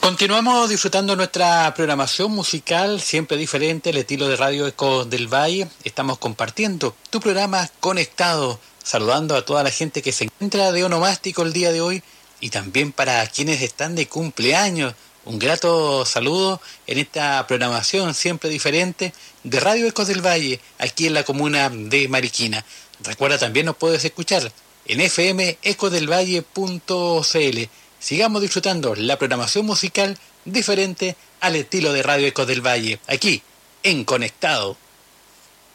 Continuamos disfrutando nuestra programación musical, siempre diferente, el estilo de Radio Ecos del Valle. Estamos compartiendo tu programa Conectado, saludando a toda la gente que se encuentra de onomástico el día de hoy y también para quienes están de cumpleaños. Un grato saludo en esta programación siempre diferente de Radio Ecos del Valle, aquí en la comuna de Mariquina. Recuerda, también nos puedes escuchar en fmecosdelvalle.cl. Sigamos disfrutando la programación musical diferente al estilo de Radio Ecos del Valle, aquí en Conectado.